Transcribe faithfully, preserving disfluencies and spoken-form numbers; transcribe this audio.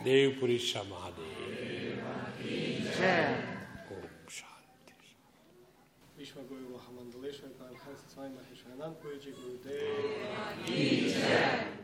देवपुरीश्वर महादेव ओम शांति। विश्व गुरु महामंडलेश्वर का हर स्वामी महेश्वर अनंत गुरु जी गुरुदेव